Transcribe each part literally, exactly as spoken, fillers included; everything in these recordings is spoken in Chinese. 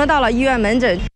呢到了医院门诊。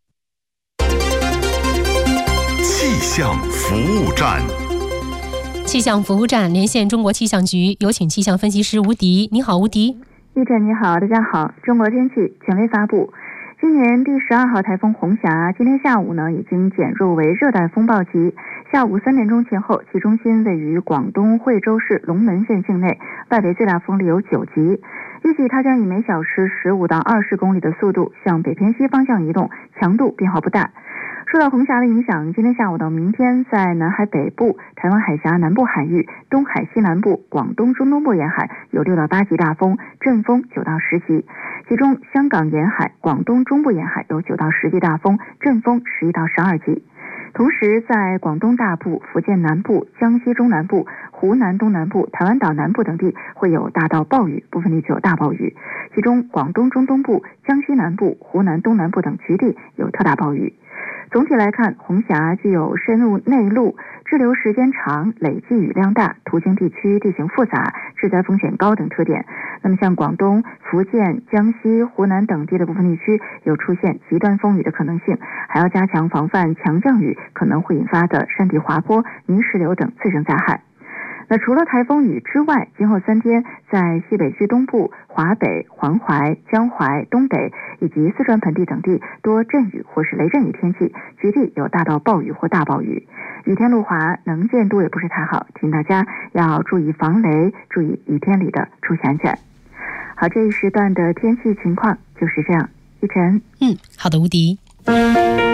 气象服务站。 气象服务站连线中国气象局，有请气象分析师吴迪。你好，吴迪。 玉晨你好，大家好。中国天气权威发布，今年第十二号台风红霞今天下午呢已经减弱为热带风暴级，下午三点钟前后，其中心位于广东惠州市龙门县境内，外围最大风力有九级。预计它将以每小时十五到二十公里的速度向北偏西方向移动，强度变化不大。受到红霞的影响，今天下午到明天，在南海北部、台湾海峡南部海域、东海西南部、广东中东部沿海有六到八级大风，阵风九到十级。其中香港沿海、广东中部沿海有九到十级大风，阵风十一到十二级。同时，在广东大部、福建南部、江西中南部、湖南东南部、台湾岛南部等地会有大到暴雨，部分地区有大暴雨。其中广东中东部、江西南部、湖南东南部等局地有特大暴雨。总体来看，红霞具有深入内陆、滞留时间长、累计雨量大、途经地区地形复杂、致灾风险高等特点。那么像广东、福建、江西、湖南等地的部分地区有出现极端风雨的可能性，还要加强防范强降雨可能会引发的山体滑坡、泥石流等自然灾害。那除了台风雨之外，今后三天在西北区东部、华北、黄淮、江淮、东北以及四川盆地等地多阵雨或是雷阵雨天气，局地有大到暴雨或大暴雨。雨天路滑，能见度也不是太好，请大家要注意防雷，注意雨天里的出行安全。好，这一时段的天气情况就是这样。玉晨， 嗯，好的，吴迪。